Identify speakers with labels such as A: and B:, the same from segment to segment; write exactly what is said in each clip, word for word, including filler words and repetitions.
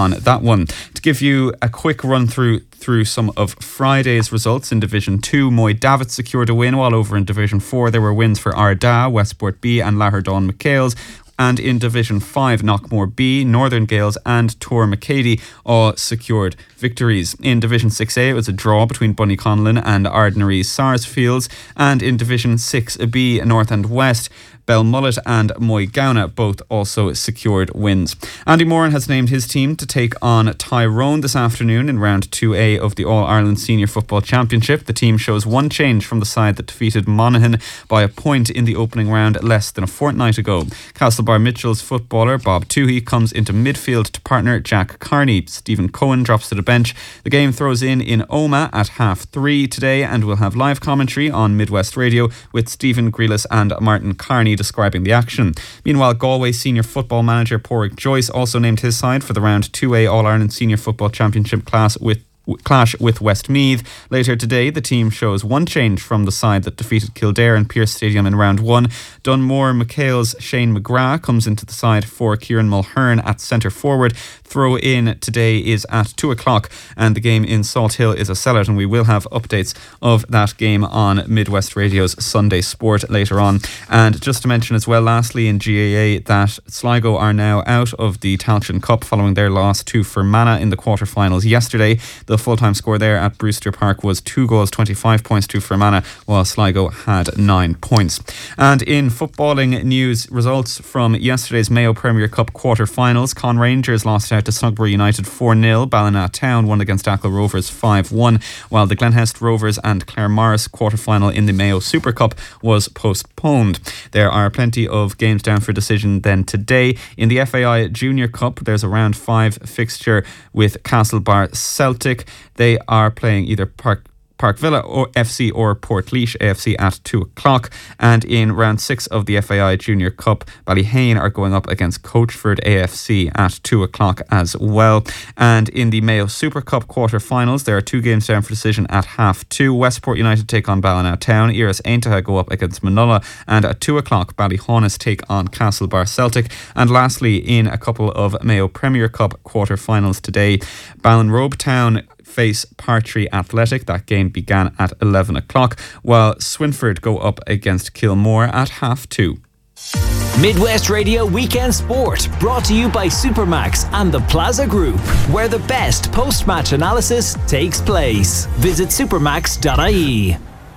A: on that one. To give you a quick run through through some of Friday's results in Division two, Moy Davitt secured a win, while over in Division four there were wins for Ardagh, Westport B and Laherdon McHale's. And in Division five, Knockmore B, Northern Gales and Tor McCady all secured victories. In Division six A, it was a draw between Bunnyconlin and Ardnary Sarsfields. And in Division six B, North and West, Belmullet and Moygownagh both also secured wins. Andy Moran has named his team to take on Tyrone this afternoon in round two A of the All-Ireland Senior Football Championship. The team shows one change from the side that defeated Monaghan by a point in the opening round less than a fortnight ago. Castlebar Mitchell's footballer Bob Toohey comes into midfield to partner Jack Carney. Stephen Cohen drops to the bench. The game throws in in Omagh at half three today, and we'll have live commentary on Midwest Radio with Stephen Grealis and Martin Carney describing the action. Meanwhile, Galway senior football manager Porrick Joyce also named his side for the round two A All-Ireland Senior Football Championship class with clash with Westmeath. Later today, the team shows one change from the side that defeated Kildare in Pearse Stadium in round one. Dunmore McHale's Shane McGrath comes into the side for Kieran Mulhern at centre forward. Throw in today is at two o'clock, and the game in Salt Hill is a sellout, and we will have updates of that game on Midwest Radio's Sunday Sport later on. And just to mention as well, lastly in G A A, that Sligo are now out of the Tailteann Cup following their loss to Fermanagh in the quarterfinals yesterday. The full-time score there at Brewster Park was two goals, twenty-five points to Fermanagh, while Sligo had nine points. And in footballing news, results from yesterday's Mayo Premier Cup quarter-finals. Con Rangers lost out to Snugbury United four nil. Ballina Town won against Achill Rovers five one, while the Glenhest Rovers and Claremorris quarter-final in the Mayo Super Cup was postponed. There are plenty of games down for decision then today. In the F A I Junior Cup, there's a round five fixture with Castlebar Celtic. They are playing either Park Park Villa or F C or Portlaoise A F C at two o'clock. And in round six of the F A I Junior Cup, Ballyhane are going up against Coachford A F C at two o'clock as well. And in the Mayo Super Cup quarter-finals, there are two games down for decision at half two. Westport United take on Ballina Town. Iris Aintaha go up against Manulla. And at two o'clock, Ballyhaunis take on Castlebar Celtic. And lastly, in a couple of Mayo Premier Cup quarter-finals today, Ballinrobe Town face Partry Athletic. That game began at eleven o'clock, while Swinford go up against Kilmore at half two.
B: Midwest Radio Weekend Sport, brought to you by Supermax and the Plaza Group, where the best post-match analysis takes place. Visit supermax dot I E.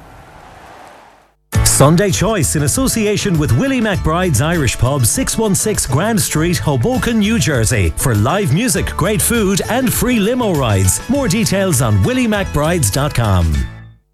C: Sunday Choice in association with Willie McBride's Irish Pub, six one six Grand Street, Hoboken, New Jersey, for live music, great food and free limo rides. More details on willie mcbrides dot com.